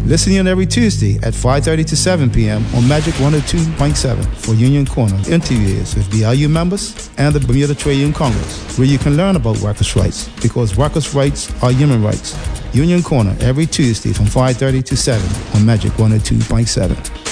Listen in every Tuesday at 5:30 to 7 p.m. on Magic 102.7 for Union Corner interviews with BRU members and the Bermuda Trade Union Congress, where you can learn about workers' rights, because workers' rights are human rights. Union Corner every Tuesday from 5:30 to 7 on Magic 102.7.